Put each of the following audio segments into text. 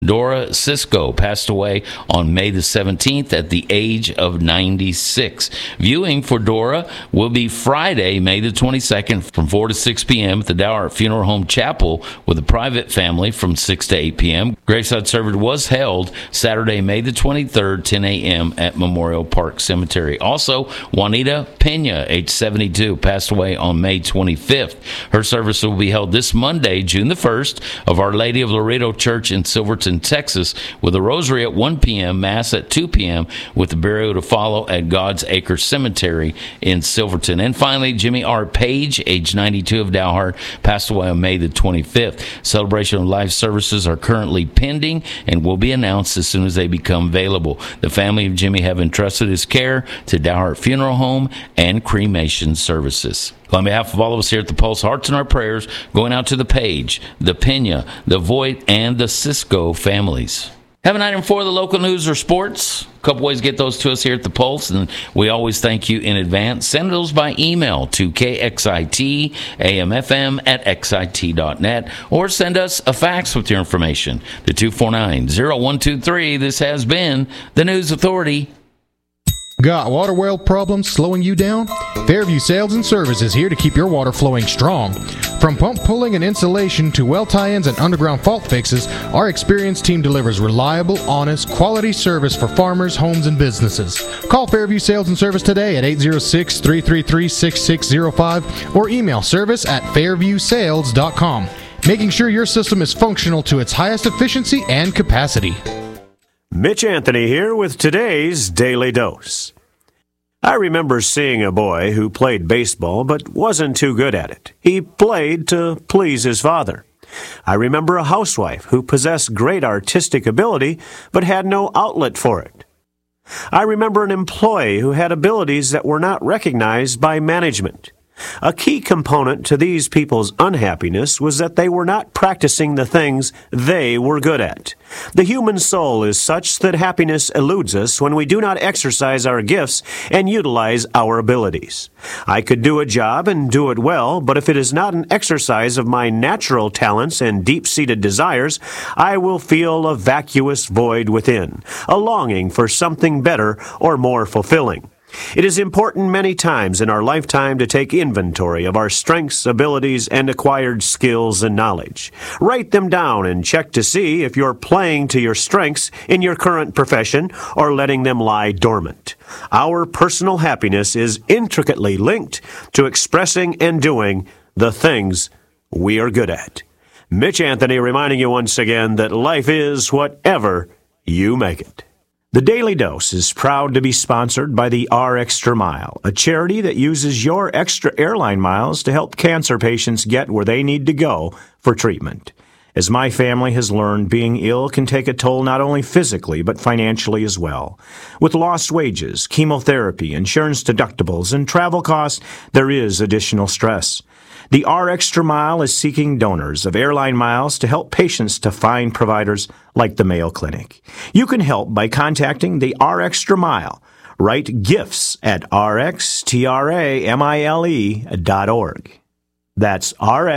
Dora Cisco passed away on May the 17th at the age of 96. Viewing for Dora will be Friday, May the 22nd from 4 to 6 p.m. at the Dowhart Funeral Home Chapel with a private family from 6 to 8 p.m. Graveside service was held Saturday, May the 23rd, 10 a.m. at Memorial Park Cemetery. Also, Juanita Pena, age 72, passed away on May 25th. Her service will be held this Monday, June the 1st, of Our Lady of Laredo Church in Silverton, Texas, with a rosary at 1 p.m., Mass at 2 p.m., with the burial to follow at God's Acre Cemetery in Silverton. And finally, Jimmy R. Page, age 92 of Dowhart, passed away on May the 25th. Celebration of life services are currently pending and will be announced as soon as they become available. The family of Jimmy have entrusted his care to Dowhart Funeral Home and Cremation Services. On behalf of all of us here at the Pulse, hearts and our prayers going out to the Page, the Pena, the Voigt, and the Cisco families. Have an item for the local news or sports? A couple ways to get those to us here at the Pulse, and we always thank you in advance. Send those by email to kxit.amfm@xit.net, or send us a fax with your information to 249-0123. This has been the News Authority. Got water well problems slowing you down? Fairview Sales and Service is here to keep your water flowing strong. From pump pulling and insulation to well tie-ins and underground fault fixes, our experienced team delivers reliable, honest, quality service for farmers, homes, and businesses. Call Fairview Sales and Service today at 806-333-6605 or email service@fairviewsales.com, making sure your system is functional to its highest efficiency and capacity. Mitch Anthony here with today's Daily Dose. I remember seeing a boy who played baseball but wasn't too good at it. He played to please his father. I remember a housewife who possessed great artistic ability but had no outlet for it. I remember an employee who had abilities that were not recognized by management. A key component to these people's unhappiness was that they were not practicing the things they were good at. The human soul is such that happiness eludes us when we do not exercise our gifts and utilize our abilities. I could do a job and do it well, but if it is not an exercise of my natural talents and deep-seated desires, I will feel a vacuous void within, a longing for something better or more fulfilling. It is important many times in our lifetime to take inventory of our strengths, abilities, and acquired skills and knowledge. Write them down and check to see if you're playing to your strengths in your current profession or letting them lie dormant. Our personal happiness is intricately linked to expressing and doing the things we are good at. Mitch Anthony reminding you once again that life is whatever you make it. The Daily Dose is proud to be sponsored by the R Extra Mile, a charity that uses your extra airline miles to help cancer patients get where they need to go for treatment. As my family has learned, being ill can take a toll not only physically but financially as well. With lost wages, chemotherapy, insurance deductibles, and travel costs, there is additional stress. The R Extra Mile is seeking donors of airline miles to help patients to find providers like the Mayo Clinic. You can help by contacting the R Extra Mile. Write gifts at rxtramile.org. That's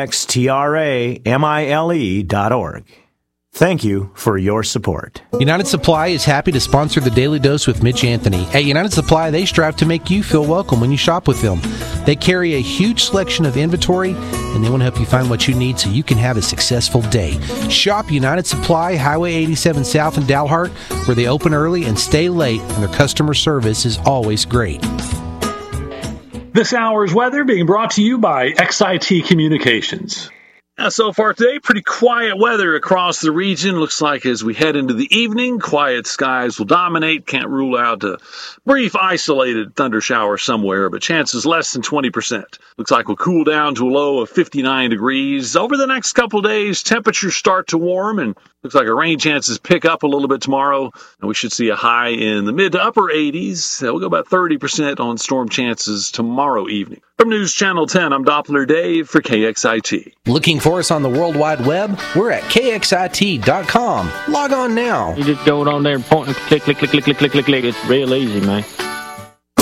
rxtramile.org. Thank you for your support. United Supply is happy to sponsor the Daily Dose with Mitch Anthony. At United Supply, they strive to make you feel welcome when you shop with them. They carry a huge selection of inventory, and they want to help you find what you need so you can have a successful day. Shop United Supply, Highway 87 South in Dalhart, where they open early and stay late, and their customer service is always great. This hour's weather being brought to you by XIT Communications. So far today, pretty quiet weather across the region. Looks like as we head into the evening, quiet skies will dominate. Can't rule out a brief isolated thunder shower somewhere, but chances less than 20%. Looks like we'll cool down to a low of 59 degrees. Over the next couple of days, temperatures start to warm, and looks like our rain chances pick up a little bit tomorrow. And we should see a high in the mid to upper 80s. We'll go about 30% on storm chances tomorrow evening. From News Channel 10, I'm Doppler Dave for KXIT. Looking for us on the World Wide Web? We're at KXIT.com. Log on now. You just go on there and point and click. It's real easy, man.